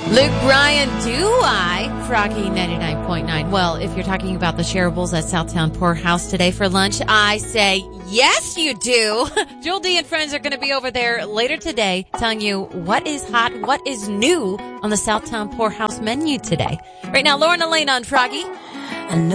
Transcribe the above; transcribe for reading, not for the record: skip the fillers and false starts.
Luke Bryan, do I? Froggy 99.9. Well, if you're talking about the shareables at Southtown Poorhouse today for lunch, I say yes, you do. Jewel D and friends are going to be over there later today telling you what is hot, what is new on the Southtown Poorhouse menu today. Right now, Lauren Elaine on Froggy. I know